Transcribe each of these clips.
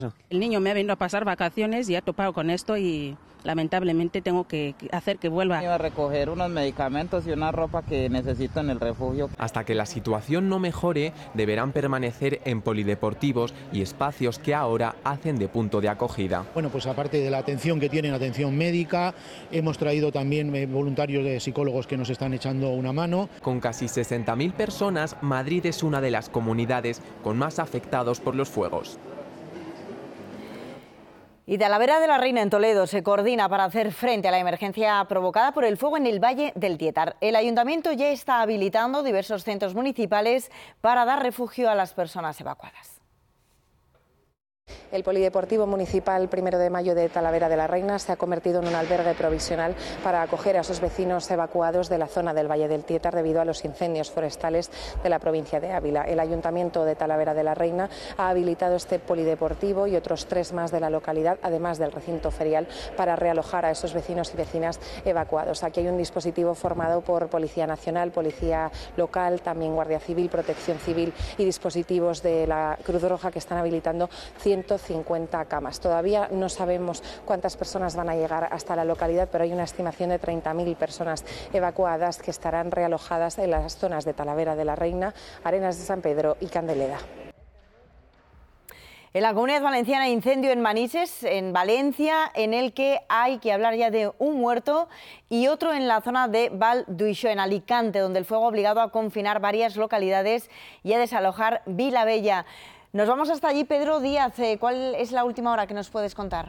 El niño me ha venido a pasar vacaciones y ha topado con esto y lamentablemente tengo que hacer que vuelva. Iba a recoger unos medicamentos y una ropa que necesito en el refugio. Hasta que la situación no mejore, deberán permanecer en polideportivos y espacios que ahora hacen de punto de acogida. Bueno, pues aparte de la atención que tienen, atención médica, hemos traído también voluntarios de psicólogos que nos están echando una mano. Con casi 60.000 personas, Madrid es una de las comunidades con más afectados por los fuegos. Y Talavera de la Reina en Toledo se coordina para hacer frente a la emergencia provocada por el fuego en el Valle del Tietar. El ayuntamiento ya está habilitando diversos centros municipales para dar refugio a las personas evacuadas. El Polideportivo Municipal 1 de Mayo de Talavera de la Reina se ha convertido en un albergue provisional para acoger a esos vecinos evacuados de la zona del Valle del Tietar debido a los incendios forestales de la provincia de Ávila. El Ayuntamiento de Talavera de la Reina ha habilitado este polideportivo y otros 3 más de la localidad, además del recinto ferial, para realojar a esos vecinos y vecinas evacuados. Aquí hay un dispositivo formado por Policía Nacional, Policía Local, también Guardia Civil, Protección Civil y dispositivos de la Cruz Roja que están habilitando 150 camas. Todavía no sabemos cuántas personas van a llegar hasta la localidad, pero hay una estimación de 30.000 personas evacuadas que estarán realojadas en las zonas de Talavera de la Reina, Arenas de San Pedro y Candeleda. En la Comunidad Valenciana, incendio en Manises, en Valencia, en el que hay que hablar ya de un muerto, y otro en la zona de Val d'Uixó, en Alicante, donde el fuego ha obligado a confinar varias localidades y a desalojar Vilabella. Nos vamos hasta allí, Pedro Díaz. ¿Cuál es la última hora que nos puedes contar?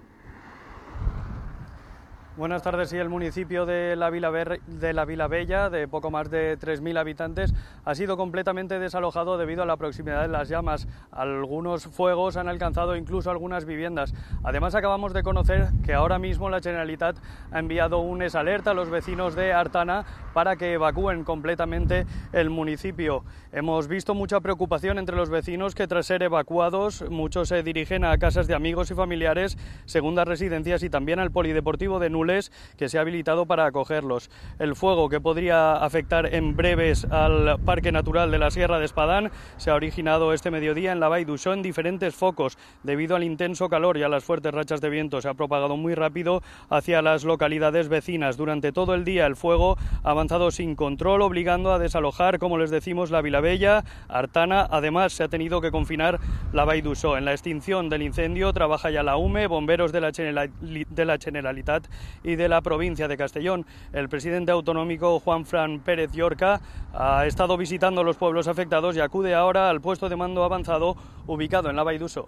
Buenas tardes. Sí, el municipio de la Vilabella, de poco más de 3.000 habitantes, ha sido completamente desalojado debido a la proximidad de las llamas. Algunos fuegos han alcanzado incluso algunas viviendas. Además, acabamos de conocer que ahora mismo la Generalitat ha enviado un alerta a los vecinos de Artana para que evacúen completamente el municipio. Hemos visto mucha preocupación entre los vecinos que, tras ser evacuados, muchos se dirigen a casas de amigos y familiares, segundas residencias y también al polideportivo de Nules, que se ha habilitado para acogerlos. El fuego, que podría afectar en breves al Parque Natural de la Sierra de Espadán, se ha originado este mediodía en la Vall d'Uixó en diferentes focos. Debido al intenso calor y a las fuertes rachas de viento, se ha propagado muy rápido hacia las localidades vecinas. Durante todo el día el fuego ha avanzado sin control, obligando a desalojar, como les decimos, la Vilabella, Artana. Además, se ha tenido que confinar la Vall d'Uixó. En la extinción del incendio trabaja ya la UME, bomberos de la Generalitat y de la provincia de Castellón. El presidente autonómico Juanfran Pérez Llorca ha estado visitando los pueblos afectados y acude ahora al puesto de mando avanzado ubicado en la Vall d'Uixó.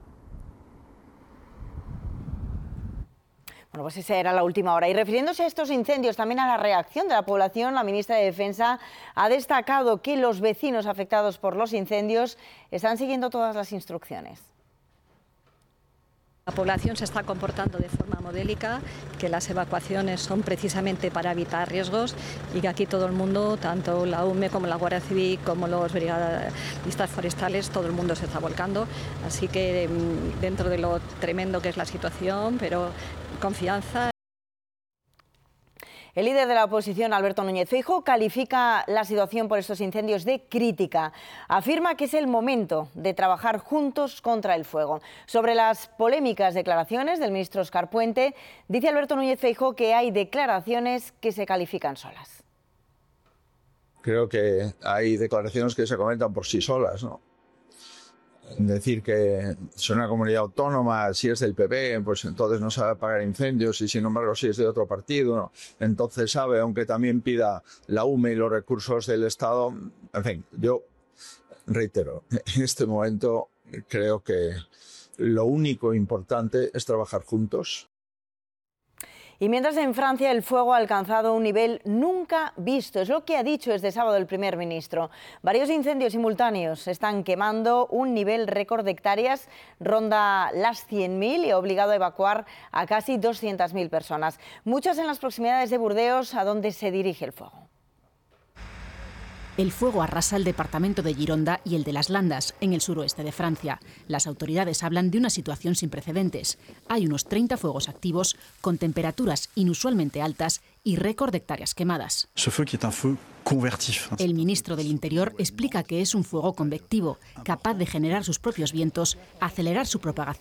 Bueno, pues esa era la última hora. Y refiriéndose a estos incendios, también a la reacción de la población, la ministra de Defensa ha destacado que los vecinos afectados por los incendios están siguiendo todas las instrucciones. La población se está comportando de forma modélica, que las evacuaciones son precisamente para evitar riesgos y que aquí todo el mundo, tanto la UME como la Guardia Civil, como los brigadistas forestales, todo el mundo se está volcando. Así que dentro de lo tremendo que es la situación, pero confianza. El líder de la oposición, Alberto Núñez Feijóo, califica la situación por estos incendios de crítica. Afirma que es el momento de trabajar juntos contra el fuego. Sobre las polémicas declaraciones del ministro Óscar Puente, dice Alberto Núñez Feijóo que hay declaraciones que se califican solas. Creo que hay declaraciones que se comentan por sí solas, ¿no? Decir que es una comunidad autónoma, si es del PP, pues entonces no sabe apagar incendios, y sin embargo si es de otro partido, ¿no? Entonces sabe, aunque también pida la UME y los recursos del Estado. En fin, yo reitero, en este momento creo que lo único importante es trabajar juntos. Y mientras en Francia el fuego ha alcanzado un nivel nunca visto, es lo que ha dicho este sábado el primer ministro. Varios incendios simultáneos están quemando un nivel récord de hectáreas, ronda las 100.000 y ha obligado a evacuar a casi 200.000 personas. Muchas en las proximidades de Burdeos, a donde se dirige el fuego. El fuego arrasa el departamento de Gironda y el de las Landas, en el suroeste de Francia. Las autoridades hablan de una situación sin precedentes. Hay unos 30 fuegos activos, con temperaturas inusualmente altas y récord de hectáreas quemadas. El ministro del Interior explica que es un fuego convectivo, capaz de generar sus propios vientos, acelerar su propagación